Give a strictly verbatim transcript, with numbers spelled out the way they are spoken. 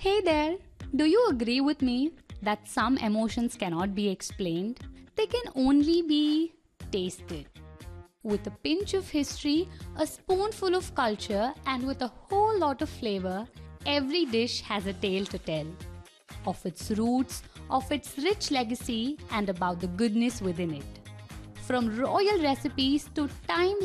Hey there! Do you agree with me that some emotions cannot be explained? They can only be tasted. With a pinch of history, a spoonful of culture, and with a whole lot of flavor, every dish has a tale to tell. Of its roots, of its rich legacy, and about the goodness within it. From royal recipes to timeless